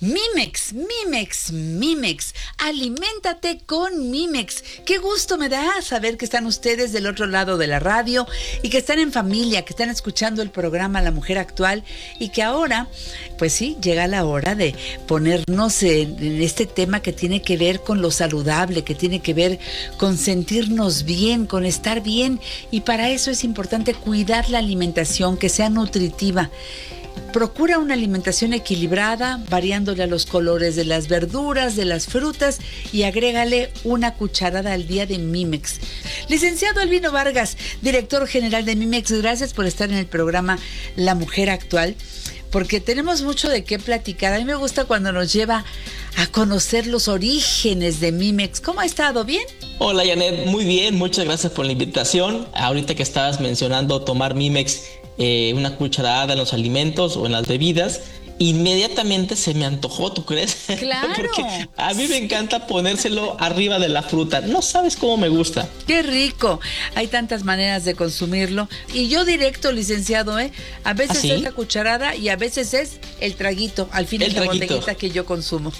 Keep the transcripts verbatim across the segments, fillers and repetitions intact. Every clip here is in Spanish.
Mimex, Mimex, Mimex, aliméntate con Mimex. Qué gusto me da saber que están ustedes del otro lado de la radio y que están en familia, que están escuchando el programa La Mujer Actual y que ahora, pues sí, llega la hora de ponernos en, en este tema que tiene que ver con lo saludable, que tiene que ver con sentirnos bien, con estar bien, y para eso es importante cuidar la alimentación, que sea nutritiva. Procura una alimentación equilibrada, variándole a los colores de las verduras, de las frutas, y agrégale una cucharada al día de Mimex. Licenciado Albino Vargas, director general de Mimex, gracias por estar en el programa La Mujer Actual, porque tenemos mucho de qué platicar. A mí me gusta cuando nos lleva a conocer los orígenes de Mimex. ¿Cómo ha estado? ¿Bien? Hola, Janet, muy bien, muchas gracias por la invitación. Ahorita que estabas mencionando tomar Mimex, Eh, una cucharada en los alimentos o en las bebidas, inmediatamente se me antojó, ¿tú crees? Claro. Porque a mí me encanta ponérselo arriba de la fruta. No sabes cómo me gusta. ¡Qué rico! Hay tantas maneras de consumirlo. Y yo directo, licenciado, ¿eh? A veces ¿Ah, sí? es la cucharada y a veces es el traguito. Al fin es la botellita que yo consumo.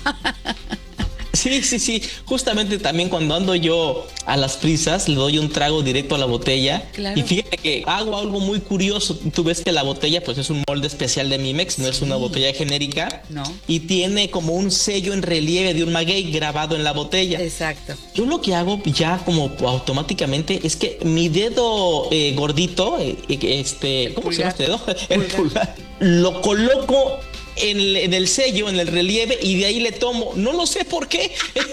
Sí, sí, sí. Justamente también cuando ando yo a las prisas, le doy un trago directo a la botella. Claro. Y fíjate que hago algo muy curioso. Tú ves que la botella pues es un molde especial de Mimex, sí. No es una botella genérica. No. Y tiene como un sello en relieve de un maguey grabado en la botella. Exacto. Yo lo que hago ya como automáticamente es que mi dedo eh, gordito, eh, este, ¿cómo se llama este dedo? El pulgar. Lo coloco En el, en el sello, en el relieve, y de ahí le tomo. No lo sé por qué.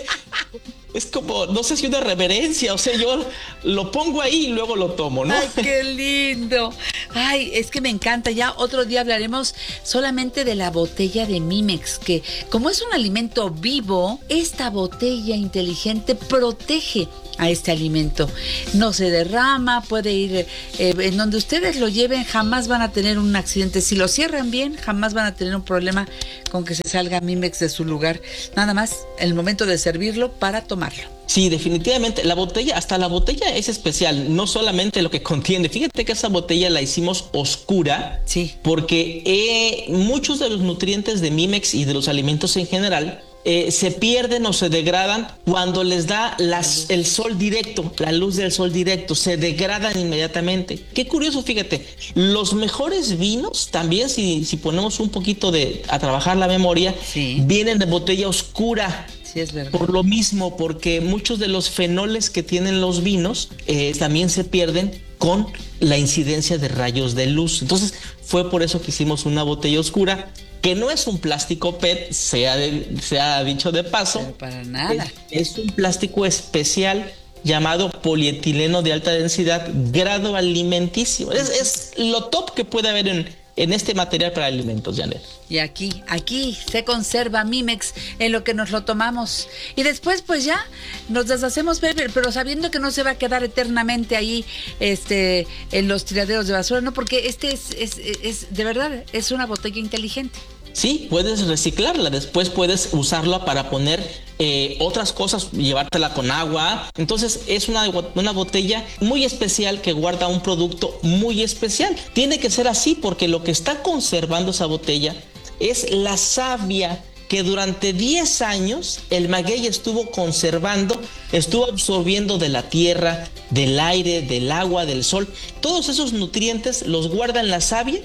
Es como, no sé si una reverencia, o sea, yo lo pongo ahí y luego lo tomo, ¿no? ¡Ay, qué lindo! Ay, es que me encanta. Ya otro día hablaremos solamente de la botella de Mimex, que como es un alimento vivo, esta botella inteligente protege a este alimento. No se derrama, puede ir eh, en donde ustedes lo lleven, jamás van a tener un accidente. Si lo cierran bien, jamás van a tener un problema con que se salga Mimex de su lugar. Nada más el momento de servirlo para tomarlo. Sí, definitivamente. La botella, hasta la botella es especial, no solamente lo que contiene. Fíjate que esa botella la hicimos oscura, sí, porque eh, muchos de los nutrientes de Mimex y de los alimentos en general Eh, se pierden o se degradan cuando les da las, el sol directo, la luz del sol directo, se degradan inmediatamente. Qué curioso, fíjate, los mejores vinos también, si, si ponemos un poquito de a trabajar la memoria, sí, vienen de botella oscura. Sí, es verdad. Por lo mismo, porque muchos de los fenoles que tienen los vinos eh, también se pierden con la incidencia de rayos de luz. Entonces, fue por eso que hicimos una botella oscura, que no es un plástico P E T, se ha, de, se ha dicho de paso. Pero para nada. Es, es un plástico especial llamado polietileno de alta densidad, grado alimenticio. Es, es lo top que puede haber en, en este material para alimentos, Janet. Y aquí, aquí se conserva Mimex en lo que nos lo tomamos. Y después pues ya nos deshacemos, pero sabiendo que no se va a quedar eternamente ahí este, en los tiraderos de basura, ¿no? Porque este es, es, es de verdad, es una botella inteligente. Sí, puedes reciclarla, después puedes usarla para poner eh, otras cosas, llevártela con agua. Entonces es una, una botella muy especial que guarda un producto muy especial. Tiene que ser así porque lo que está conservando esa botella es la savia que durante diez años el maguey estuvo conservando, estuvo absorbiendo de la tierra, del aire, del agua, del sol. Todos esos nutrientes los guarda en la savia.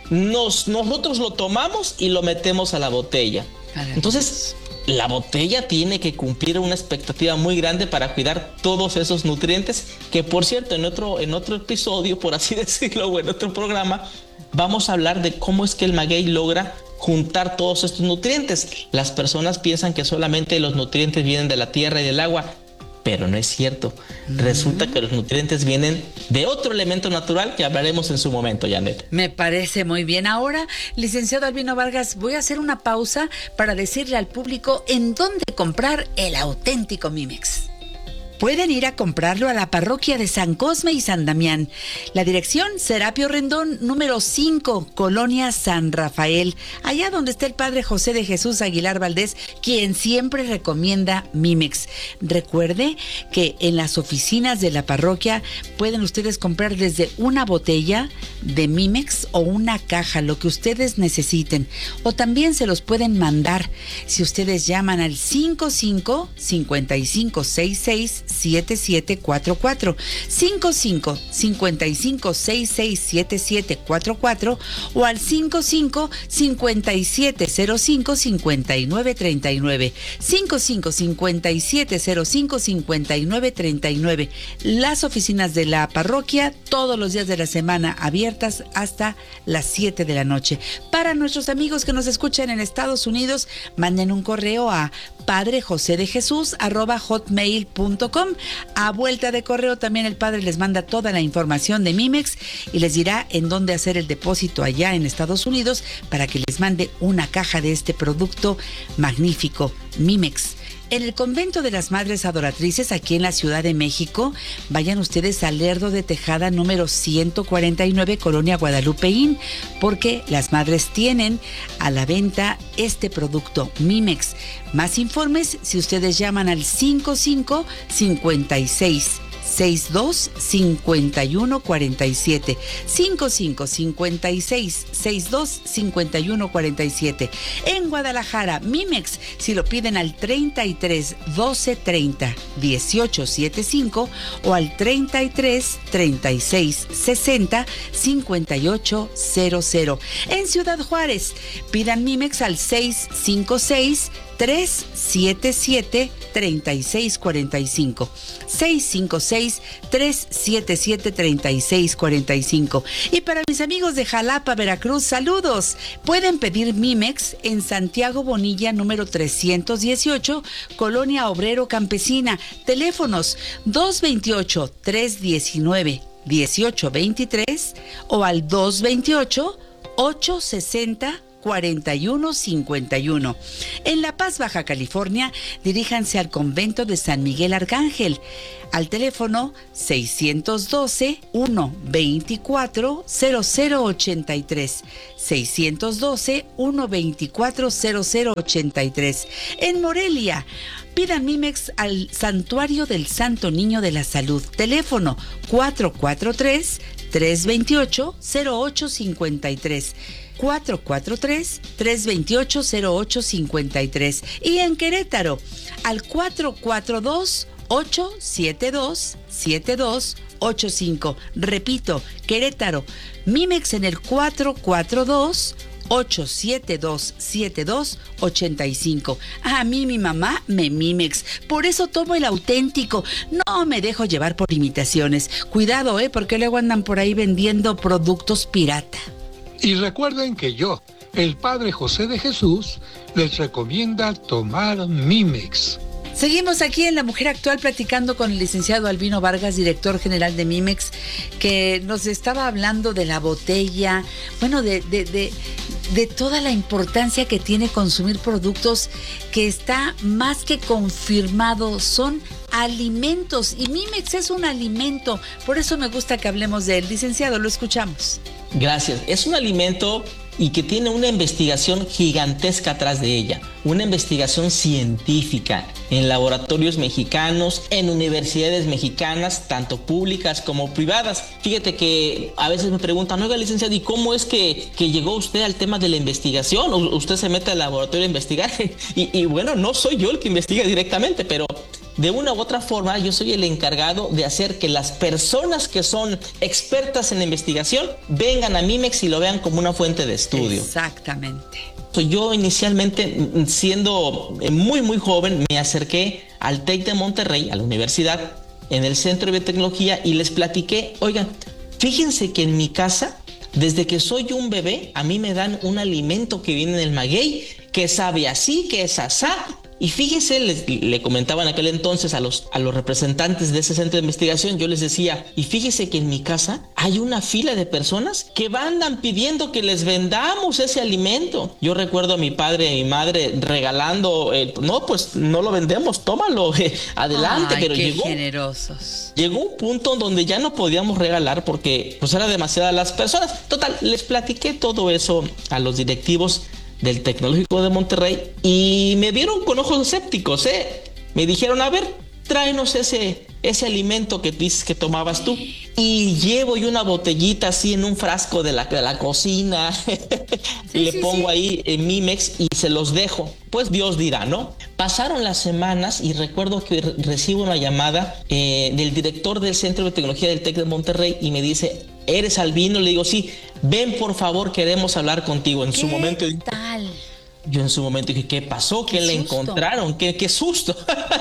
Nos, nosotros lo tomamos y lo metemos a la botella. Entonces, la botella tiene que cumplir una expectativa muy grande para cuidar todos esos nutrientes, que por cierto, en otro, en otro episodio, por así decirlo, o en otro programa, vamos a hablar de cómo es que el maguey logra juntar todos estos nutrientes. Las personas piensan que solamente los nutrientes vienen de la tierra y del agua, pero no es cierto. Mm. Resulta que los nutrientes vienen de otro elemento natural que hablaremos en su momento, Janet. Me parece muy bien. Ahora, licenciado Albino Vargas, voy a hacer una pausa para decirle al público en dónde comprar el auténtico Mimex. pueden ir a comprarlo a la parroquia de San Cosme y San Damián. La dirección, Serapio Rendón, número cinco, Colonia San Rafael, allá donde está el Padre José de Jesús Aguilar Valdés, quien siempre recomienda Mimex. Recuerde que en las oficinas de la parroquia pueden ustedes comprar desde una botella de Mimex o una caja, lo que ustedes necesiten, o también se los pueden mandar si ustedes llaman al cinco cinco, cinco cinco seis seis, siete siete cuatro cuatro, cinco cinco, cinco cinco seis seis, siete siete cuatro cuatro o al cinco cinco, cinco siete cero cinco, cinco nueve tres nueve, cinco cinco, cinco siete cero cinco, cinco nueve tres nueve. Las oficinas de la parroquia todos los días de la semana abiertas hasta las siete de la noche. Para nuestros amigos que nos escuchan en Estados Unidos, manden un correo a padrejosedejesús arroba hotmail punto com. A vuelta de correo también el padre les manda toda la información de Mimex y les dirá en dónde hacer el depósito allá en Estados Unidos para que les mande una caja de este producto magnífico, Mimex. En el convento de las Madres Adoratrices, aquí en la Ciudad de México, vayan ustedes al Lerdo de Tejada número ciento cuarenta y nueve, Colonia Guadalupeín, porque las madres tienen a la venta este producto, Mimex. Más informes si ustedes llaman al cinco cinco, cinco seis, sesenta y dos, cincuenta y uno cuarenta y siete, cinco cinco, cinco seis, sesenta y dos, cincuenta y uno cuarenta y siete. En Guadalajara, Mimex, si lo piden al treinta y tres, doce, treinta, dieciocho, setenta y cinco o al treinta y tres, treinta y seis, sesenta, cincuenta y ocho cero cero. En Ciudad Juárez, pidan Mimex al seis cinco seis, tres siete siete, tres seis cuatro cinco, seis cinco seis, tres siete siete, tres seis cuatro cinco. Y para mis amigos de Jalapa, Veracruz, saludos. Pueden pedir Mimex en Santiago Bonilla número trescientos dieciocho, Colonia Obrero Campesina. Teléfonos dos veintiocho, tres diecinueve, dieciocho veintitrés o al dos veintiocho, ocho sesenta, cuarenta y uno cincuenta y uno. En La Paz, Baja California, diríjanse al convento de San Miguel Arcángel al teléfono seiscientos doce, ciento veinticuatro, cero cero ochenta y tres, seiscientos doce, ciento veinticuatro, cero cero ochenta y tres. En Morelia, pidan Mimex al Santuario del Santo Niño de la Salud. Teléfono cuatro cuatro tres, tres veintiocho, cero ocho cincuenta y tres. cuatro cuatro tres, tres veintiocho, cero ocho cincuenta y tres. Y en Querétaro, al cuatro cuatro dos, ocho siete dos, siete dos ocho cinco. Repito, Querétaro, Mimex en el cuatro cuatro dos, ocho siete dos, siete dos ocho cinco. A mí mi mamá me Mimex, por eso tomo el auténtico. No me dejo llevar por imitaciones. Cuidado, eh, porque luego andan por ahí vendiendo productos pirata. Y recuerden que yo, el Padre José de Jesús, les recomienda tomar Mimex. Seguimos aquí en La Mujer Actual platicando con el licenciado Albino Vargas, director general de Mimex, que nos estaba hablando de la botella, bueno, de, de, de, de toda la importancia que tiene consumir productos que está más que confirmado, son alimentos, y Mimex es un alimento, por eso me gusta que hablemos de él. Licenciado, lo escuchamos. Gracias. Es un alimento y que tiene una investigación gigantesca atrás de ella, una investigación científica en laboratorios mexicanos, en universidades mexicanas, tanto públicas como privadas. Fíjate que a veces me preguntan, oiga, licenciado, ¿y cómo es que, que llegó usted al tema de la investigación? ¿O usted se mete al laboratorio a investigar? y, y bueno, no soy yo el que investiga directamente, pero de una u otra forma, yo soy el encargado de hacer que las personas que son expertas en la investigación vengan a Mimex y lo vean como una fuente de estudio. Exactamente. Yo inicialmente, siendo muy, muy joven, me acerqué al TEC de Monterrey, a la universidad, en el Centro de Biotecnología, y les platiqué, oigan, fíjense que en mi casa, desde que soy un bebé, a mí me dan un alimento que viene en el maguey, que sabe así, que es asá, Y fíjese, les, le comentaba en aquel entonces a los, a los representantes de ese centro de investigación, yo les decía, y fíjese que en mi casa hay una fila de personas que andan pidiendo que les vendamos ese alimento. Yo recuerdo a mi padre y mi madre regalando, eh, no, pues no lo vendemos, tómalo, eh, adelante. Ay, pero qué llegó, generosos. llegó un punto donde ya no podíamos regalar porque pues era demasiadas las personas. Total, les platiqué todo eso a los directivos del Tecnológico de Monterrey y me vieron con ojos escépticos, ¿eh? Me dijeron, a ver, tráenos ese, ese alimento que dices que tomabas tú. Y llevo yo una botellita así en un frasco de la, de la cocina. Sí, y le sí, pongo sí. ahí en Mimex y se los dejo. Pues Dios dirá, ¿no? Pasaron las semanas y recuerdo que re- recibo una llamada eh, del director del Centro de Tecnología del Tec de Monterrey y me dice, ¿eres Albino? Le digo, sí, ven por favor, queremos hablar contigo. En ¿Qué su momento... tal? Yo en su momento dije, ¿qué pasó? ¿Qué, ¿Qué le susto? encontraron? ¿Qué, qué susto?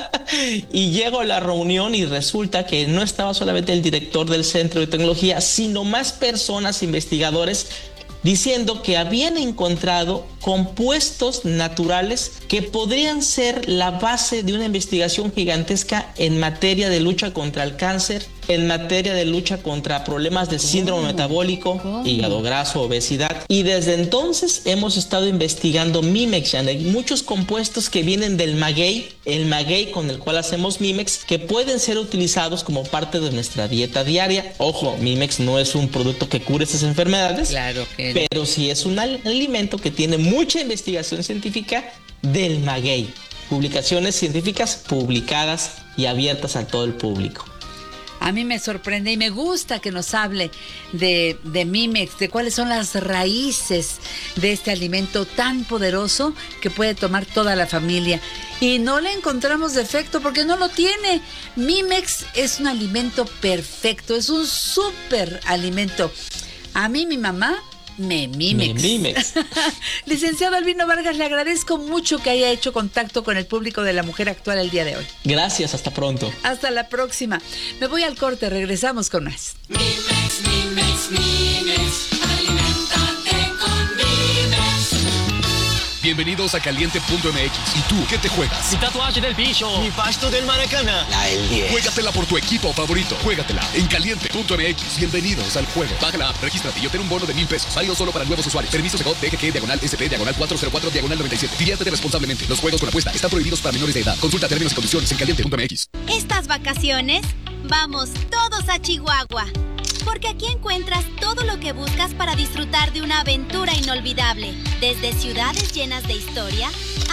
Y llego a la reunión y resulta que no estaba solamente el director del Centro de Tecnología, sino más personas, investigadores, diciendo que habían encontrado compuestos naturales que podrían ser la base de una investigación gigantesca en materia de lucha contra el cáncer, en materia de lucha contra problemas de síndrome oh, metabólico, oh. hígado graso, obesidad. Y desde entonces hemos estado investigando Mimex. Hay muchos compuestos que vienen del maguey, el maguey con el cual hacemos Mimex, que pueden ser utilizados como parte de nuestra dieta diaria. Ojo, Mimex no es un producto que cure esas enfermedades, claro que no. Pero sí es un al- alimento que tiene mucha investigación científica del maguey. Publicaciones científicas publicadas y abiertas a todo el público. A mí me sorprende y me gusta que nos hable de, de Mimex, de cuáles son las raíces de este alimento tan poderoso que puede tomar toda la familia. Y no le encontramos defecto porque no lo tiene. Mimex es un alimento perfecto, es un súper alimento. A mí mi mamá me Mimex. Me Mimex. Licenciado Albino Vargas, le agradezco mucho que haya hecho contacto con el público de La Mujer Actual el día de hoy. Gracias, hasta pronto. Hasta la próxima. Me voy al corte, regresamos con más. Mimex, Mimex, Mimex, aliméntate con Mimex. Bienvenidos a Caliente punto M X. ¿Y tú qué te juegas? Mi tatuaje del bicho. Mi pasto del maracana. La el diez. Juégatela por tu equipo favorito. Juégatela en Caliente punto M X. Bienvenidos al juego. Baja la app, regístrate y obtén un bono de mil pesos. Válido solo para nuevos usuarios. Permiso Segov D G G diagonal S P diagonal cuatro cero cuatro diagonal noventa y siete. Diviértete responsablemente. Los juegos con apuesta están prohibidos para menores de edad. Consulta términos y condiciones en Caliente punto M X. Estas vacaciones, vamos todos a Chihuahua. Porque aquí encuentras todo lo que buscas para disfrutar de una aventura inolvidable. Desde ciudades llenas de historia